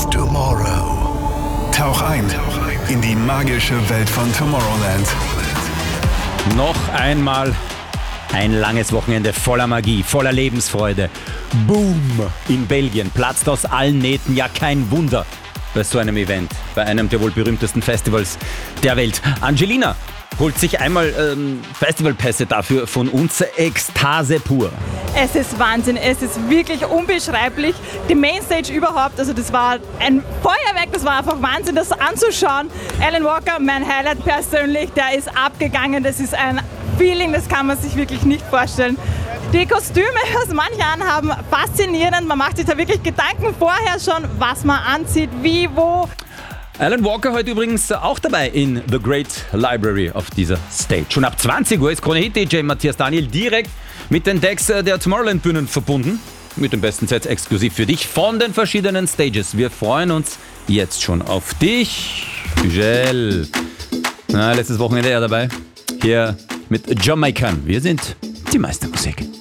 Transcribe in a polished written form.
Tomorrow. Tauch ein in die magische Welt von Tomorrowland. Noch einmal ein langes Wochenende voller Magie, voller Lebensfreude. Boom! In Belgien platzt aus allen Nähten, ja kein Wunder bei so einem Event, bei einem der wohl berühmtesten Festivals der Welt. Angelina holt sich einmal Festivalpässe dafür von uns. Ekstase pur. Es ist Wahnsinn, es ist wirklich unbeschreiblich. Die Mainstage überhaupt, also das war ein Feuerwerk, das war einfach Wahnsinn, das anzuschauen. Alan Walker, mein Highlight persönlich, der ist abgegangen, das ist ein Feeling, das kann man sich wirklich nicht vorstellen. Die Kostüme, was manche anhaben, faszinierend, man macht sich da wirklich Gedanken vorher schon, was man anzieht, wie, wo. Alan Walker heute übrigens auch dabei in The Great Library auf dieser Stage. Schon ab 20 Uhr ist Krone-Hit-DJ Matthias Daniel direkt mit den Decks der Tomorrowland-Bühnen verbunden. Mit den besten Sets exklusiv für dich von den verschiedenen Stages. Wir freuen uns jetzt schon auf dich. Gel. Letztes Wochenende er dabei. Hier mit Jamaican. Wir sind die Meistermusik.